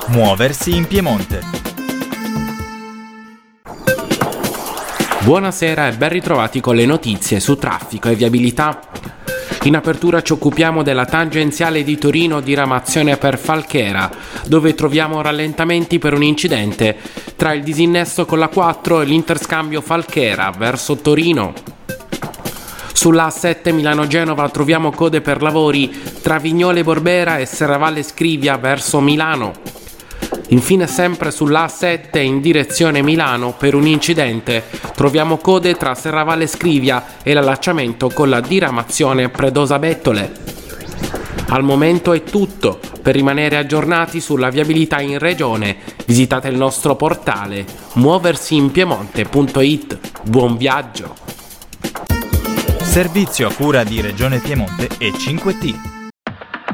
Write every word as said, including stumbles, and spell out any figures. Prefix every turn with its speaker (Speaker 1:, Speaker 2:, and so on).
Speaker 1: Muoversi in Piemonte.
Speaker 2: Buonasera e ben ritrovati con le notizie su traffico e viabilità. In apertura ci occupiamo della tangenziale di Torino diramazione per Falchera, dove troviamo rallentamenti per un incidente tra il disinnesto con la quattro e l'interscambio Falchera verso Torino. Sulla A sette Milano-Genova troviamo code per lavori tra Vignole Borbera e Serravalle Scrivia verso Milano. Infine, sempre sulla A sette in direzione Milano, per un incidente troviamo code tra Serravalle Scrivia e l'allacciamento con la diramazione Predosa Bettole. Al momento è tutto. Per rimanere aggiornati sulla viabilità in regione, visitate il nostro portale muoversi in piemonte punto it. Buon viaggio!
Speaker 1: Servizio a cura di Regione Piemonte e cinque T.